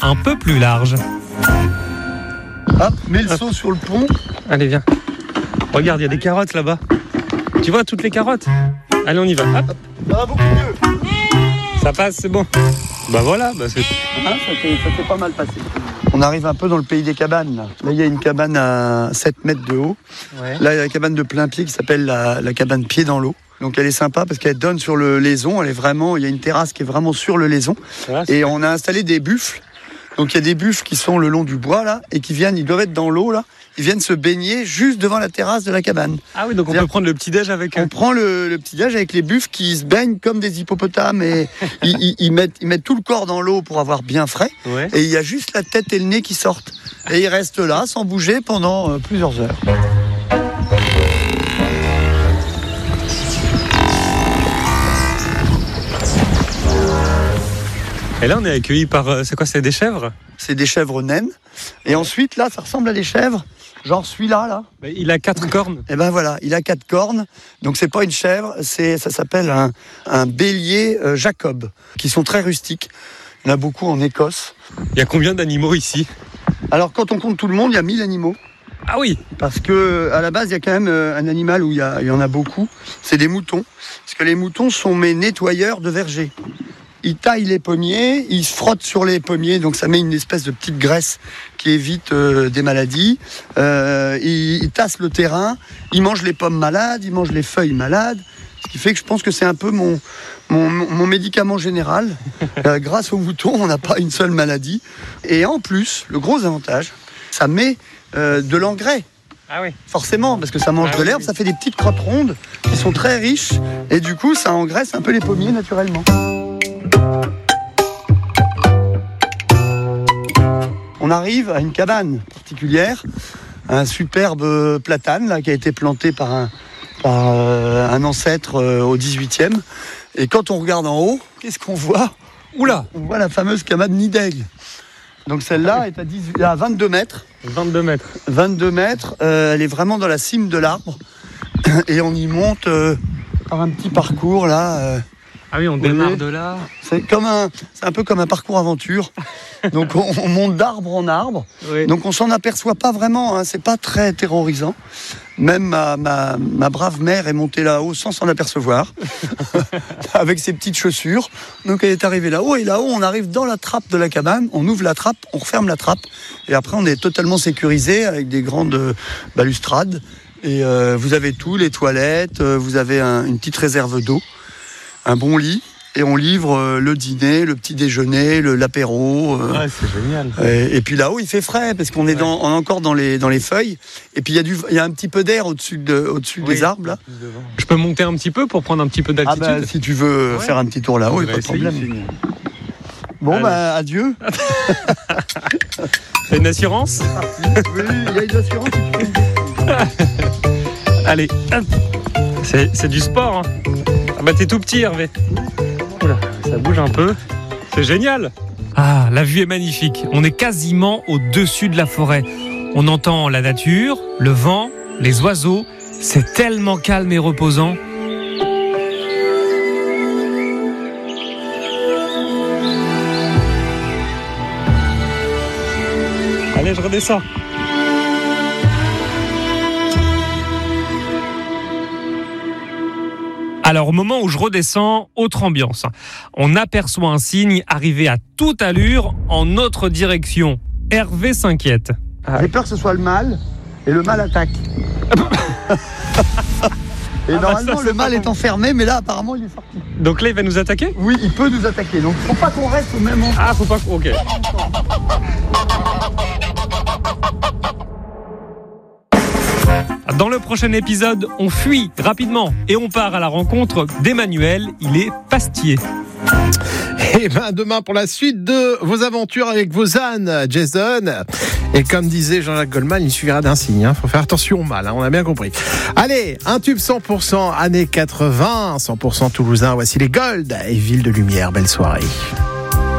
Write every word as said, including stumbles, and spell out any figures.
un peu plus large. Hop, mets le seau sur le pont. Allez, viens. Regarde, il y a des carottes là-bas. Tu vois toutes les carottes ? Allez, on y va. Hop. Ça va beaucoup mieux. Ça passe, c'est bon. Bah voilà, bah c'est... Ah, ça s'est ça s'est pas mal passé. On arrive un peu dans le pays des cabanes. Là, là il y a une cabane à sept mètres de haut. Ouais. Là, il y a la cabane de plein pied qui s'appelle la, la cabane pied dans l'eau. Donc elle est sympa parce qu'elle donne sur le Lézon. Elle est vraiment, il y a une terrasse qui est vraiment sur le Lézon. Ah, et on a installé des buffles. Donc il y a des buffles qui sont le long du bois là et qui viennent, ils doivent être dans l'eau là. Ils viennent se baigner juste devant la terrasse de la cabane. Ah oui, donc on peut prendre le petit-déj avec eux. On prend le, le petit-déj avec les buffles qui se baignent comme des hippopotames et ils, ils, ils, mettent, ils mettent tout le corps dans l'eau pour avoir bien frais. Ouais. Et il y a juste la tête et le nez qui sortent. Et ils restent là sans bouger pendant euh, plusieurs heures. Et là, on est accueillis par... euh, C'est quoi, c'est des chèvres ? C'est des chèvres naines. Et ensuite, là, ça ressemble à des chèvres. Genre celui-là, là. Bah, il a quatre cornes. Et ben voilà, il a quatre cornes. Donc c'est pas une chèvre, c'est, ça s'appelle un, un bélier euh, Jacob, qui sont très rustiques. Il y en a beaucoup en Écosse. Il y a combien d'animaux ici ? Alors quand on compte tout le monde, il y a mille animaux. Ah oui. Parce que à la base, il y a quand même euh, un animal où il y, a, il y en a beaucoup. C'est des moutons. Parce que les moutons sont mes nettoyeurs de verger. Ils taillent les pommiers, ils se frottent sur les pommiers, donc ça met une espèce de petite graisse qui évite euh, des maladies. Euh, ils, ils tassent le terrain, ils mangent les pommes malades, ils mangent les feuilles malades. Ce qui fait que je pense que c'est un peu mon, mon, mon médicament général. Euh, grâce aux moutons, on n'a pas une seule maladie. Et en plus, le gros avantage, ça met euh, de l'engrais. Ah oui. Forcément, parce que ça mange Ah de oui, l'herbe, oui. ça fait des petites crottes rondes qui sont très riches. Et du coup, ça engraisse un peu les pommiers naturellement. On arrive à une cabane particulière, un superbe platane là, qui a été planté par un, par, euh, un ancêtre euh, au dix-huitième. Et quand on regarde en haut, qu'est-ce qu'on voit ? Oula. On voit la fameuse cabane nid d'aigle. Donc celle-là est à, dix-huit, à vingt-deux mètres. vingt-deux mètres. vingt-deux mètres, euh, elle est vraiment dans la cime de l'arbre. Et on y monte euh, par un petit parcours là. Euh, Ah oui, on Oui. démarre de là. c'est, comme un, c'est un peu comme un parcours aventure. Donc on, on monte d'arbre en arbre. Oui. Donc on s'en aperçoit pas vraiment, hein, c'est pas très terrorisant. Même ma, ma, ma brave mère est montée là-haut sans s'en apercevoir, avec ses petites chaussures. Donc elle est arrivée là-haut, et là-haut on arrive dans la trappe de la cabane, on ouvre la trappe, on referme la trappe, et après on est totalement sécurisé avec des grandes euh, balustrades. Et euh, vous avez tout, les toilettes, euh, vous avez un, une petite réserve d'eau, un bon lit. Et on livre euh, le dîner, le petit déjeuner, le, l'apéro. Euh, Ouais, c'est génial. et, et puis là-haut, il fait frais parce qu'on est, dans, on est encore dans les, dans les feuilles. Et puis il y a du, il y a un petit peu d'air au-dessus, de, au-dessus Oui. des arbres là. Je peux monter un petit peu pour prendre un petit peu Ah d'altitude. bah, si tu veux Ouais. faire un petit tour là-haut, On il n'y a va pas de essayer, problème. Bon Allez. bah adieu. T'as une assurance ? Oui, il y a une assurance. si tu veux. Allez, hop. C'est, c'est du sport. Hein. Ah bah t'es tout petit, Hervé. Oula, ça bouge un peu. C'est génial. Ah, la vue est magnifique. On est quasiment au-dessus de la forêt. On entend la nature, le vent, les oiseaux. C'est tellement calme et reposant. Allez, je redescends. Alors, au moment où je redescends, autre ambiance. On aperçoit un cygne arrivé à toute allure en notre direction. Hervé s'inquiète. J'ai peur que ce soit le mâle, et le mâle attaque. Et Ah bah normalement, ça, c'est le mâle pas est bon. enfermé, mais là, apparemment, il est sorti. Donc là, il va nous attaquer ? Oui, il peut nous attaquer. Donc, faut pas qu'on reste au même endroit. Ah, faut pas... Ok. Dans le prochain épisode, on fuit rapidement et on part à la rencontre d'Emmanuel. Il est pastier. Et ben demain pour la suite de vos aventures avec vos ânes, Jason. Et comme disait Jean-Jacques Goldman, il suffira d'un signe. Hein. Faut faire attention au mal, hein. On a bien compris. Allez, un tube cent pour cent années quatre-vingts, cent pour cent toulousain. Voici les Gold et Ville de Lumière. Belle soirée.